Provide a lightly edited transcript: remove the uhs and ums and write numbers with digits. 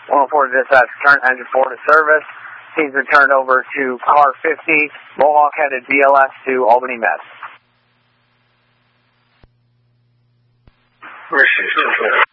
104 dispatch, turn engine 4 to service. He's returned over to car 50, Mohawk headed BLS to Albany Med. Mercy,